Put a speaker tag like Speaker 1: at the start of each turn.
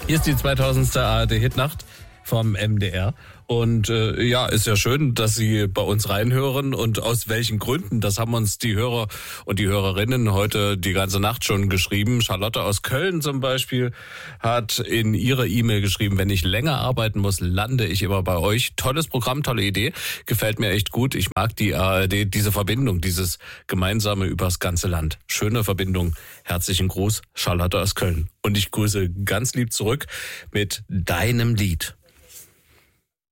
Speaker 1: Hier ist die 2000. ARD-Hitnacht vom MDR. Und ist ja schön, dass Sie bei uns reinhören. Und aus welchen Gründen, das haben uns die Hörer und die Hörerinnen heute die ganze Nacht schon geschrieben. Charlotte aus Köln zum Beispiel hat in ihrer E-Mail geschrieben, wenn ich länger arbeiten muss, lande ich immer bei euch. Tolles Programm, tolle Idee, gefällt mir echt gut. Ich mag die ARD, diese Verbindung, dieses gemeinsame übers ganze Land. Schöne Verbindung. Herzlichen Gruß, Charlotte aus Köln. Und ich grüße ganz lieb zurück mit deinem Lied.